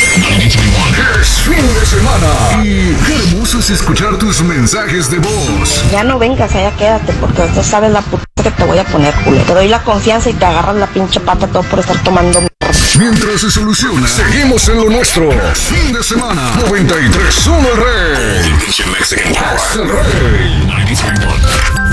Es fin de semana y qué hermoso es escuchar tus mensajes de voz. Ya no vengas, allá quédate, porque tú sabes la puta que te voy a poner, culero. Te doy la confianza y te agarras la pinche pata todo por estar tomando. Mientras se soluciona, seguimos en lo nuestro. Fin de semana, 93.1 El Rey. Es el Rey.